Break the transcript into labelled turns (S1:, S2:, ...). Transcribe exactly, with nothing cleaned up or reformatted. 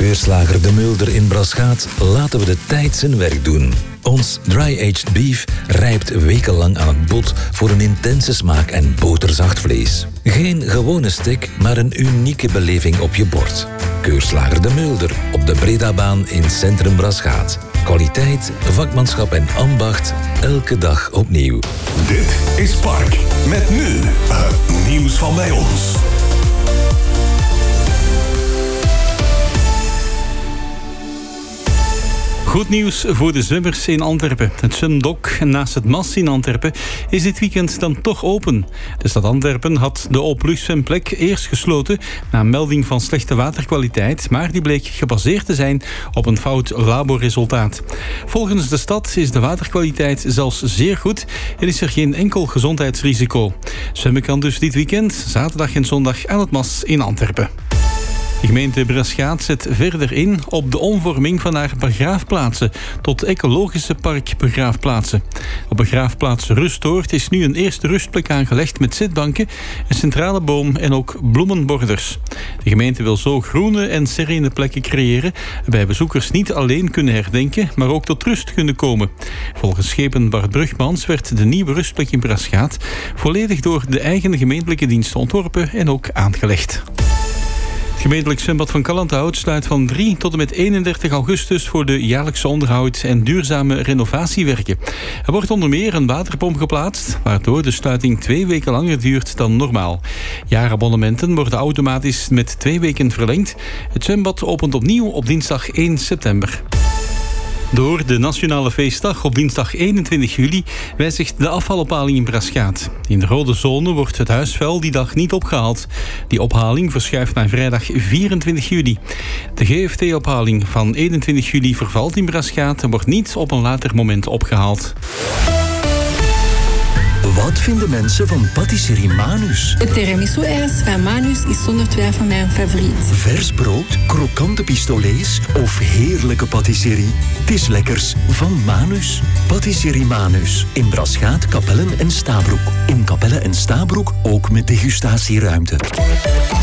S1: Keurslager De Mulder in Braschaat laten we de tijd zijn werk doen. Ons dry-aged beef rijpt wekenlang aan het bot voor een intense smaak en boterzacht vlees. Geen gewone steak, maar een unieke beleving op je bord. Keurslager De Mulder op de Bredabaan in Centrum Braschaat. Kwaliteit, vakmanschap en ambacht, elke dag opnieuw.
S2: Dit is Park, met nu het nieuws van bij ons.
S3: Goed nieuws voor de zwemmers in Antwerpen. Het zwemdok naast het Mas in Antwerpen is dit weekend dan toch open. De stad Antwerpen had de O-plus zwemplek eerst gesloten na een melding van slechte waterkwaliteit, maar die bleek gebaseerd te zijn op een fout laborresultaat. Volgens de stad is de waterkwaliteit zelfs zeer goed en is er geen enkel gezondheidsrisico. Zwemmen kan dus dit weekend, zaterdag en zondag, aan het Mas in Antwerpen. De gemeente Braschaat zet verder in op de omvorming van haar begraafplaatsen tot ecologische parkbegraafplaatsen. Op begraafplaats Rustoord is nu een eerste rustplek aangelegd met zitbanken, een centrale boom en ook bloemenborders. De gemeente wil zo groene en serene plekken creëren, waarbij bezoekers niet alleen kunnen herdenken, maar ook tot rust kunnen komen. Volgens schepen Bart Brugmans werd de nieuwe rustplek in Braschaat volledig door de eigen gemeentelijke diensten ontworpen en ook aangelegd. Het gemeentelijk zwembad van Kallandhout sluit van drie tot en met eenendertig augustus voor de jaarlijkse onderhoud en duurzame renovatiewerken. Er wordt onder meer een waterpomp geplaatst, waardoor de sluiting twee weken langer duurt dan normaal. Jaarabonnementen worden automatisch met twee weken verlengd. Het zwembad opent opnieuw op dinsdag één september. Door de Nationale Feestdag op dinsdag eenentwintig juli wijzigt de afvalophaling in Braschaat. In de rode zone wordt het huisvuil die dag niet opgehaald. Die ophaling verschuift naar vrijdag vierentwintig juli. De G F T-ophaling van eenentwintig juli vervalt in Braschaat en wordt niet op een later moment opgehaald.
S4: Wat vinden mensen van patisserie Manus?
S5: Het tiramisu-ijs van Manus is zonder twijfel mijn favoriet.
S4: Vers brood, krokante pistolets of heerlijke patisserie? Het is lekkers van Manus. Patisserie Manus. In Braschaat, Kapellen en Stabroek. In Kapellen en Stabroek ook met degustatieruimte.